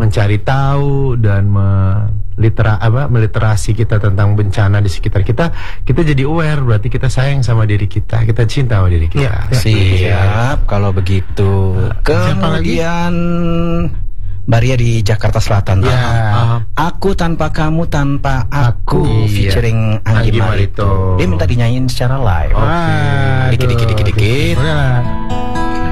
mencari tahu dan meliterasi kita tentang bencana di sekitar kita jadi aware, berarti kita sayang sama diri kita cinta sama diri kita. Siap kalau begitu. Kemudian Baria di Jakarta Selatan. Aku tanpa kamu tanpa aku, featuring Anggi Marito. Dia minta dinyanyiin secara live. Dikit.